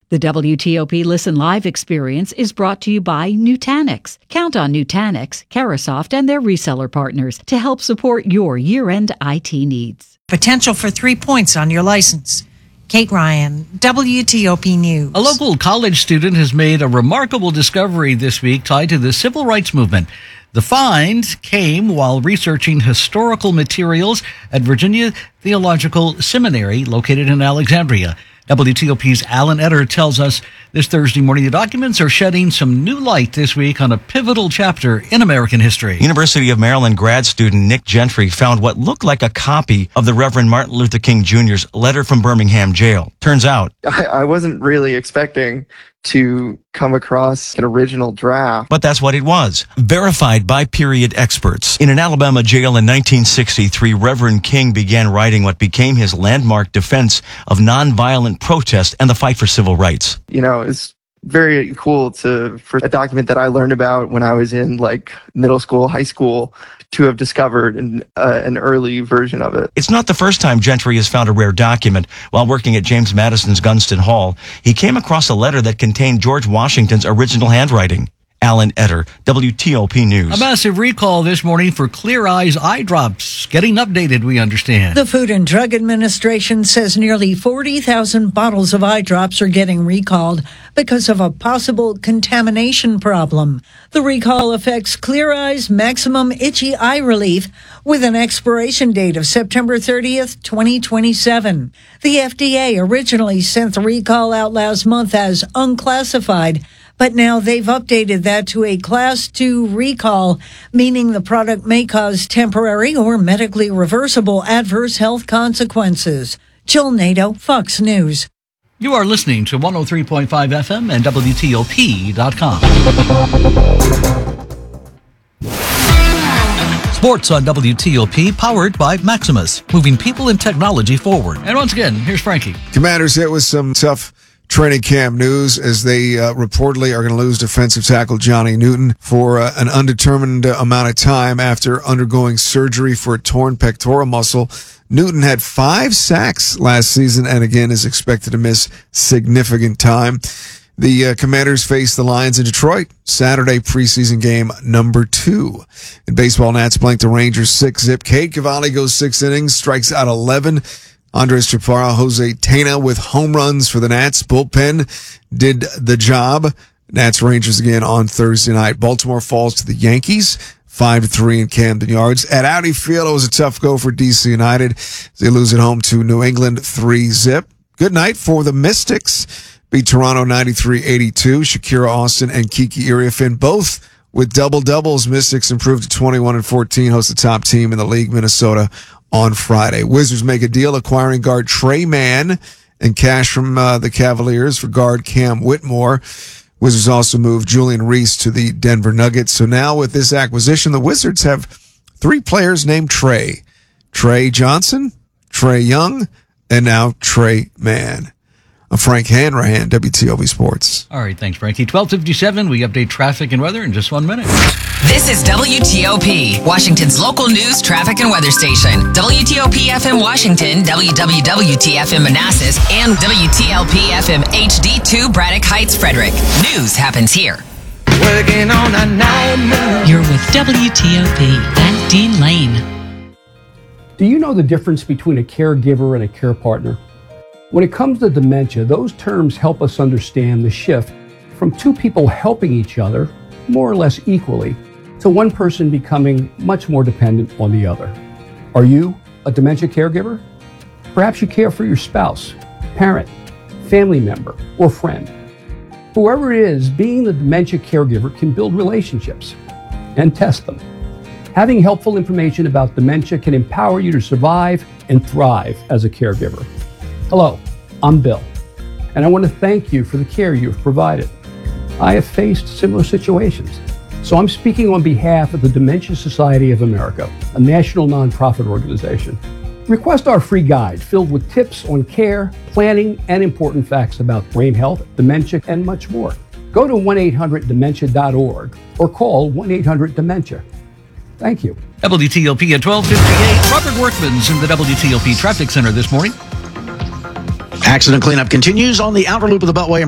The WTOP Listen Live experience is brought to you by Nutanix. Count on Nutanix, Carahsoft, and their reseller partners to help support your year-end IT needs. Potential for 3 points on your license. Kate Ryan, WTOP News. A local college student has made a remarkable discovery this week tied to the civil rights movement. The find came while researching historical materials at Virginia Theological Seminary located in Alexandria. WTOP's Alan Etter tells us this Thursday morning the documents are shedding some new light this week on a pivotal chapter in American history. University of Maryland grad student Nick Gentry found what looked like a copy of the Reverend Martin Luther King Jr.'s letter from Birmingham jail. Turns out, I wasn't really expecting to come across an original draft. But that's what it was. Verified by period experts. In an Alabama jail in 1963, Reverend King began writing what became his landmark defense of nonviolent protest and the fight for civil rights. You know, it's very cool for a document that I learned about when I was in middle school, high school, to have discovered an early version of it. It's not the first time Gentry has found a rare document. While working at James Madison's Gunston Hall, he came across a letter that contained George Washington's original handwriting. Alan Etter, WTOP News. A massive recall this morning for Clear Eyes eye drops. Getting updated, we understand. The Food and Drug Administration says nearly 40,000 bottles of eye drops are getting recalled because of a possible contamination problem. The recall affects Clear Eyes Maximum Itchy Eye Relief with an expiration date of September 30th, 2027. The FDA originally sent the recall out last month as unclassified, but now they've updated that to a Class 2 recall, meaning the product may cause temporary or medically reversible adverse health consequences. Jill Nato, Fox News. You are listening to 103.5 FM and WTOP.com. Sports on WTOP, powered by Maximus, moving people and technology forward. And once again, here's Frankie. Commanders hit with some tough training camp news as they reportedly are going to lose defensive tackle Johnny Newton for an undetermined amount of time after undergoing surgery for a torn pectoral muscle. Newton had 5 sacks last season and again is expected to miss significant time. The Commanders face the Lions in Detroit, Saturday preseason game number 2. In baseball, Nats blanked the Rangers 6-0. Cade Cavalli goes 6 innings, strikes out 11. Andres Chaparro, Jose Tena with home runs for the Nats. Bullpen did the job. Nats Rangers again on Thursday night. Baltimore falls to the Yankees 5-3 in Camden Yards. At Audi Field, it was a tough go for DC United. They lose at home to New England 3-0. Good night for the Mystics. Beat Toronto 93-82. Shakira Austin and Kiki Iriafen both with double-doubles. Mystics improved to 21-14, host the top team in the league, Minnesota, on Friday. Wizards make a deal acquiring guard Trey Mann and cash from the Cavaliers for guard Cam Whitmore. Wizards also moved Julian Reese to the Denver Nuggets. So now with this acquisition, the Wizards have 3 players named Trey. Trey Johnson, Trey Young, and now Trey Mann. I'm Frank Hanrahan, WTOP Sports. All right, thanks, Frankie. 12:57, we update traffic and weather in just 1 minute. This is WTOP, Washington's local news, traffic, and weather station. WTOP FM Washington, WWWT FM Manassas, and WTLP FM HD2 Braddock Heights, Frederick. News happens here. Working on a nightmare. You're with WTOP. I'm Dean Lane. Do you know the difference between a caregiver and a care partner? When it comes to dementia, those terms help us understand the shift from 2 people helping each other, more or less equally, to one person becoming much more dependent on the other. Are you a dementia caregiver? Perhaps you care for your spouse, parent, family member, or friend. Whoever it is, being the dementia caregiver can build relationships and test them. Having helpful information about dementia can empower you to survive and thrive as a caregiver. Hello, I'm Bill, and I want to thank you for the care you've provided. I have faced similar situations, so I'm speaking on behalf of the Dementia Society of America, a national nonprofit organization. Request our free guide filled with tips on care, planning, and important facts about brain health, dementia, and much more. Go to 1-800-DEMENTIA.org or call 1-800-DEMENTIA. Thank you. WTOP at 12:58. Robert Workman's in the WTOP Traffic Center this morning. Accident cleanup continues on the outer loop of the Beltway.